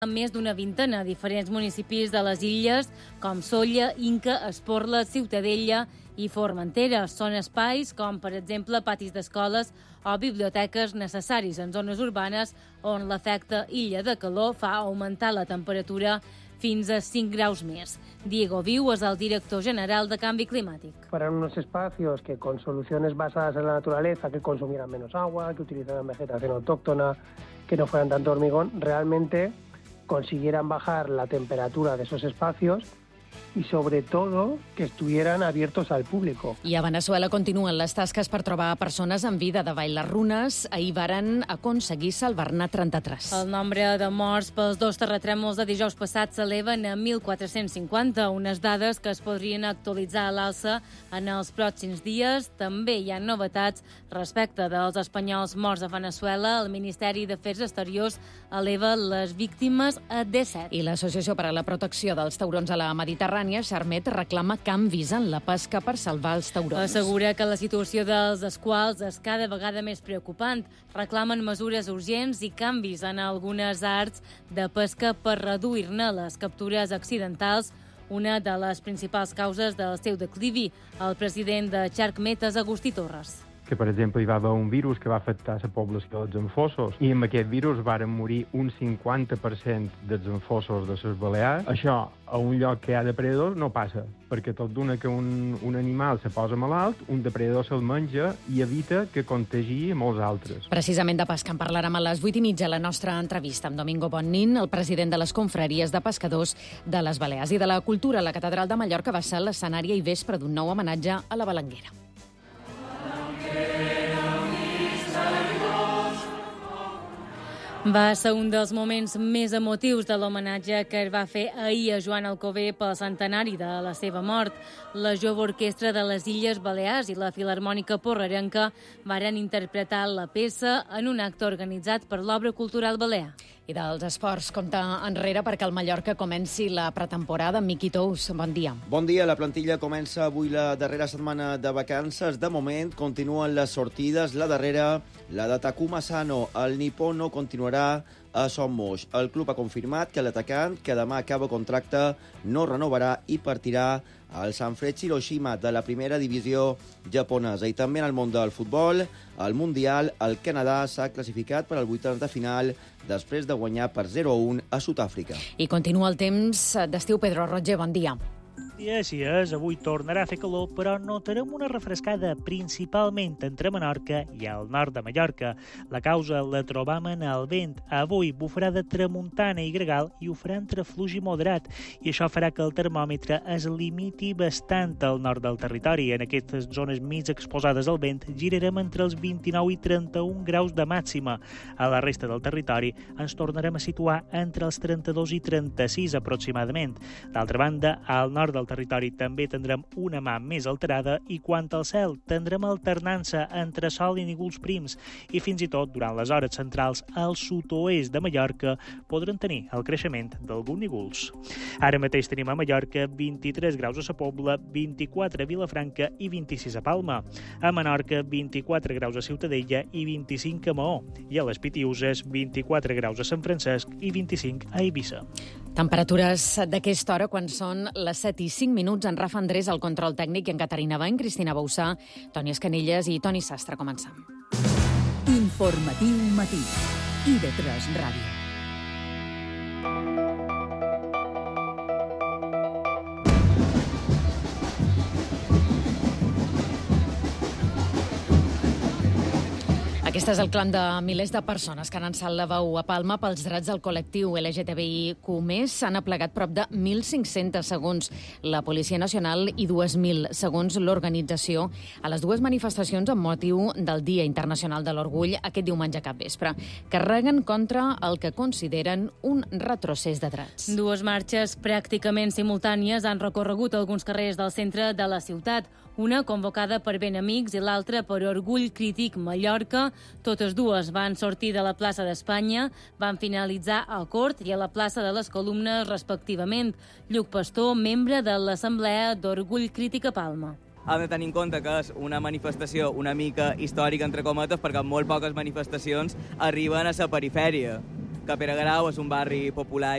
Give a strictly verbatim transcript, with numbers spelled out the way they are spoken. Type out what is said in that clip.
Més d'una vintena de diferents municipis de les illes, com Sóller, Inca, Esporles, Ciutadella i Formentera. Són espais com, per exemple, patis d'escoles o biblioteques necessaris en zones urbanes on l'efecte illa de calor fa augmentar la temperatura fins a cinc graus més. Diego Viu és el director general de Canvi Climàtic. Para unos espacios que con soluciones basadas en la naturaleza, que consumieran menos agua, que utilizaran vegetación autóctona, que no fueran tanto hormigón, realmente consiguieran bajar la temperatura de esos espacios i, sobretot, que estuvieran abiertos al público. I a Venezuela continuen les tasques per trobar persones en vida de Vall les Runes. Ahir varen aconseguir salvar-ne trenta-tres. El nombre de morts pels dos terratrèmols de dijous passat s'eleven a mil quatre-cents cinquanta, unes dades que es podrien actualitzar a l'alça en els pròxims dies. També hi ha novetats respecte dels espanyols morts a Venezuela. El Ministeri d'Afers Exteriors eleva les víctimes a disset. I l'Associació per a la Protecció dels Taurons a la Mediterrània, Xarmet, reclama canvis en la pesca per salvar els taurons. Assegura que la situació dels esquals és cada vegada més preocupant. Reclamen mesures urgents i canvis en algunes arts de pesca per reduir-ne les captures accidentals, una de les principals causes del seu declivi. El president de Xarmet és Agustí Torres. Que, per exemple, hi va haver un virus que va afectar la població dels enfossos i amb aquest virus varen morir un cinquanta per cent dels enfossos de les Balears. Això, a un lloc que hi ha depredadors, no passa, perquè tot d'una que un, un animal se posa malalt, un depredador se'l menja i evita que contagi molts altres. Precisament de pesca en parlarem a les vuit i mitja a la nostra entrevista amb Domingo Bonnin, el president de les confraries de pescadors de les Balears. I de la cultura, la Catedral de Mallorca va ser l'escenari i vespre d'un nou homenatge a la Balenguera. Va ser un dels moments més emotius de l'homenatge que es va fer ahir a Joan Alcover pel centenari de la seva mort. La jove orquestra de les Illes Balears i la Filharmònica Porrerenca varen interpretar la peça en un acte organitzat per l'Obra Cultural Balear. I dels esports, compta enrere perquè el Mallorca comenci la pretemporada. Miqui Tous, bon dia. Bon dia. La plantilla comença avui la darrera setmana de vacances. De moment continuen les sortides. La darrera, la de Takuma Sano. El nipó no continuarà a Son Moix. El club ha confirmat que l'atacant, que demà acaba contracte, no renovarà i partirà al Sanfrecce Hiroshima de la primera divisió japonesa. I també en el món del futbol, al Mundial, el Canadà s'ha classificat per al vuitens de final després de guanyar per zero a un a Sud-àfrica. I continua el temps d'estiu. Pedro Roger, bon dia. I així és, avui tornarà a fer calor, però notarem una refrescada principalment entre Menorca i el nord de Mallorca. La causa la trobam en el vent. Avui bufarà de tramuntana i gregal i ho farà entre fluix i moderat, i això farà que el termòmetre es limiti bastant al nord del territori. En aquestes zones més exposades al vent girarem entre els vint-i-nou i trenta-un graus de màxima. A la resta del territori ens tornarem a situar entre els trenta-dos i trenta-sis aproximadament. D'altra banda, al nord del territori també tindrem una mà més alterada i quant al cel tindrem alternança entre sol i núvols prims i fins i tot durant les hores centrals al sud-oest de Mallorca podran tenir el creixement d'alguns núvols. Ara mateix tenim a Mallorca vint-i-tres graus a Sa Pobla, vint-i-quatre a Vilafranca i vint-i-sis a Palma. A Menorca vint-i-quatre graus a Ciutadella i vint-i-cinc a Maó. I a les Pitiüses vint-i-quatre graus a Sant Francesc i vint-i-cinc a Eivissa. Temperatures d'aquesta hora quan són les set i cinc minuts. En Rafa Andrés, el control tècnic, i en Caterina Bain, Cristina Boussà, Toni Escanilles i Toni Sastre. Comencem. Informatiu matí. I de tres Ràdio. Aquest és el clam de milers de persones que han alçat la veu a Palma pels drets del col·lectiu L G T B I Q més. S'han aplegat prop de mil cinc-cents segons la Policia Nacional i dos mil segons l'organització a les dues manifestacions amb motiu del Dia Internacional de l'Orgull aquest diumenge capvespre. Carreguen contra el que consideren un retrocés de drets. Dues marxes pràcticament simultànies han recorregut alguns carrers del centre de la ciutat. Una convocada per Ben Amics i l'altra per Orgull Crític Mallorca. Totes dues van sortir de la plaça d'Espanya, van finalitzar a Cort i a la plaça de les Columnes, respectivament. Lluc Pastor, membre de l'Assemblea d'Orgull Crític a Palma. Hem de tenir en compte que és una manifestació una mica històrica, entre cometes, perquè molt poques manifestacions arriben a la perifèria. Que Pere Garau és un barri popular